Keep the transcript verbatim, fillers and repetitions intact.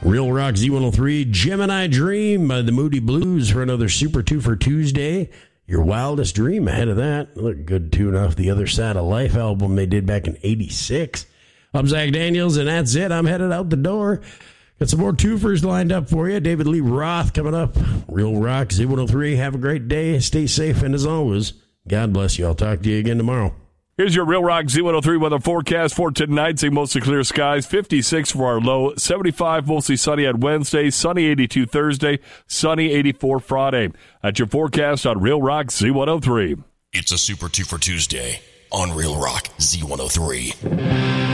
Real Rock Z one oh three, Gemini Dream by the Moody Blues for another Super two for Tuesday. Your Wildest Dream ahead of that. Look, good tune off the Other Side of Life album they did back in eighty-six. I'm Zach Daniels, and that's it. I'm headed out the door. Got some more twofers lined up for you. David Lee Roth coming up. Real Rock Z one oh three. Have a great day. Stay safe, and as always, God bless you. I'll talk to you again tomorrow. Here's your Real Rock Z one oh three weather forecast for tonight. Seeing mostly clear skies, fifty-six for our low, seventy-five mostly sunny on Wednesday, sunny eighty-two Thursday, sunny eighty-four Friday. That's your forecast on Real Rock Z one oh three. It's a Super two for Tuesday on Real Rock Z one oh three.